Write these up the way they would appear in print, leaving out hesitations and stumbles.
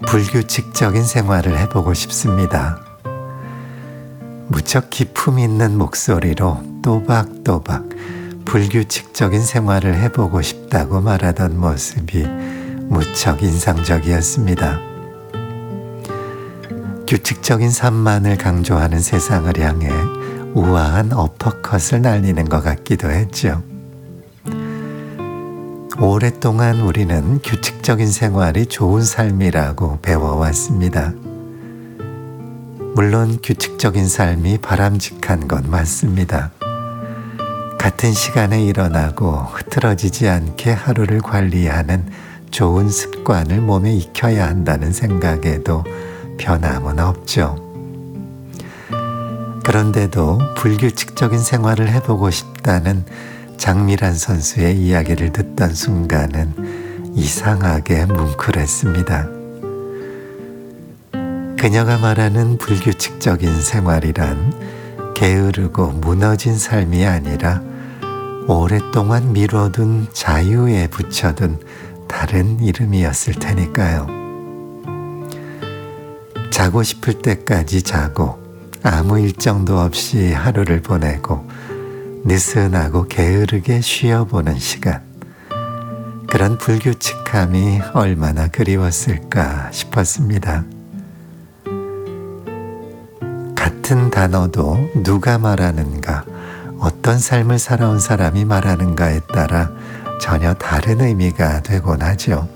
불규칙적인 생활을 해보고 싶습니다. 무척 기품 있는 목소리로 또박또박 불규칙적인 생활을 해보고 싶다고 말하던 모습이 무척 인상적이었습니다. 규칙적인 삶만을 강조하는 세상을 향해 우아한 어퍼컷을 날리는 것 같기도 했죠. 오랫동안 우리는 규칙적인 생활이 좋은 삶이라고 배워왔습니다. 물론 규칙적인 삶이 바람직한 건 맞습니다. 같은 시간에 일어나고 흐트러지지 않게 하루를 관리하는 좋은 습관을 몸에 익혀야 한다는 생각에도 변함은 없죠. 그런데도 불규칙적인 생활을 해보고 싶다는 장미란 선수의 이야기를 듣던 순간은 이상하게 뭉클했습니다. 그녀가 말하는 불규칙적인 생활이란 게으르고 무너진 삶이 아니라 오랫동안 미뤄둔 자유에 붙여둔 다른 이름이었을 테니까요. 자고 싶을 때까지 자고 아무 일정도 없이 하루를 보내고 느슨하고 게으르게 쉬어보는 시간, 그런 불규칙함이 얼마나 그리웠을까 싶었습니다. 같은 단어도 누가 말하는가, 어떤 삶을 살아온 사람이 말하는가에 따라 전혀 다른 의미가 되곤 하죠.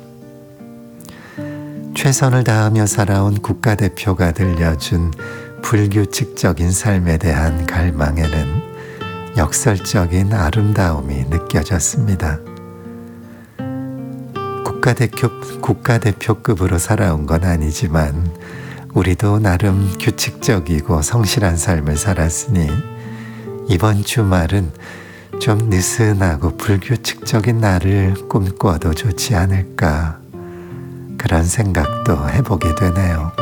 최선을 다하며 살아온 국가대표가 들려준 불규칙적인 삶에 대한 갈망에는 역설적인 아름다움이 느껴졌습니다. 국가대표급으로 살아온 건 아니지만 우리도 나름 규칙적이고 성실한 삶을 살았으니 이번 주말은 좀 느슨하고 불규칙적인 날을 꿈꿔도 좋지 않을까, 그런 생각도 해보게 되네요.